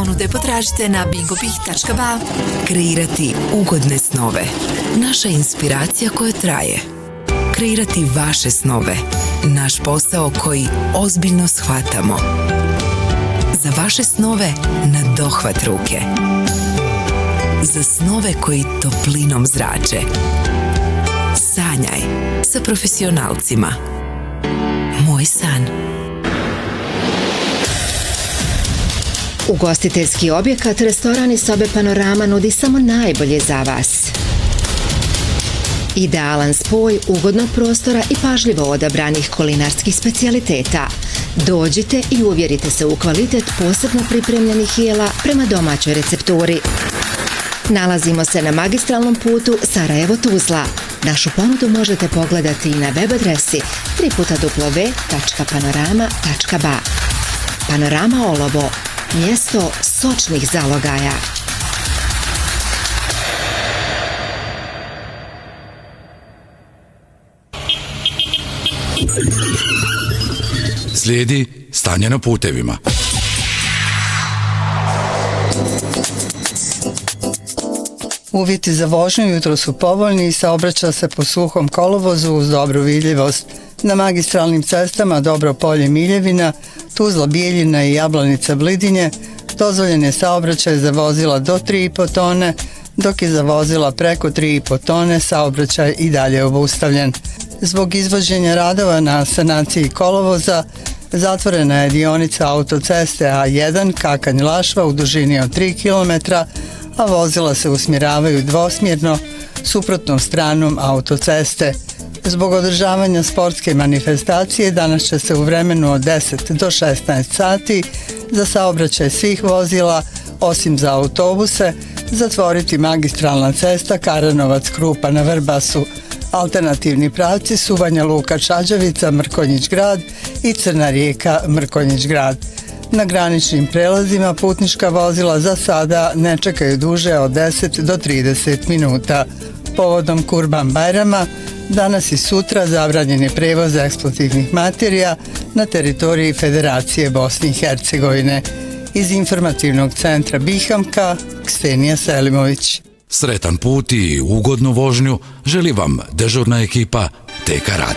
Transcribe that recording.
ponude potražite na bingopih.ba. Kreirati ugodne snove. Naša inspiracija koja traje. Kreirati vaše snove. Naš posao koji ozbiljno shvatamo. Za vaše snove na dohvat ruke. Za snove koji toplinom zrače. Sanjaj sa profesionalcima. Moj san. Ugostiteljski objekat, restoran i sobe Panorama nudi samo najbolje za vas. Idealan spoj ugodnog prostora i pažljivo odabranih kulinarskih specijaliteta. Dođite i uvjerite se u kvalitet posebno pripremljenih jela prema domaćoj recepturi. Nalazimo se na magistralnom putu Sarajevo-Tuzla. Našu ponudu možete pogledati i na web adresi www.panorama.ba. Panorama Olovo, mjesto sočnih zalogaja. Slijedi stanje na putevima. Uvjeti za vožnju jutro su povoljni i saobraća se po suhom kolovozu uz dobru vidljivost. Na magistralnim cestama Dobro Polje Miljevina, Tuzla Bijeljina i Jablanica Blidinje dozvoljen je saobraćaj za vozila do 3,5 tone, dok je za vozila preko 3,5 tone saobraćaj i dalje obustavljen. Zbog izvođenja radova na sanaciji kolovoza zatvorena je dionica autoceste A1 Kakanj-Lašva u dužini od 3 km, a vozila se usmjeravaju dvosmjerno suprotnom stranom autoceste. Zbog održavanja sportske manifestacije danas će se u vremenu od 10 do 16 sati za saobraćaj svih vozila, osim za autobuse, zatvoriti magistralna cesta Karanovac-Krupa na Vrbasu. Alternativni pravci su Banja Luka-Čađavica, Mrkonjić grad i Crna Rijeka, Mrkonjić grad. Na graničnim prelazima putnička vozila za sada ne čekaju duže od 10 do 30 minuta. Povodom Kurban Bajrama danas i sutra zabranjen je prevoz eksplozivnih materija na teritoriji Federacije Bosne i Hercegovine. Iz informativnog centra Bihamka, Ksenija Selimović. Sretan put i ugodnu vožnju želi vam dežurna ekipa TK Radio.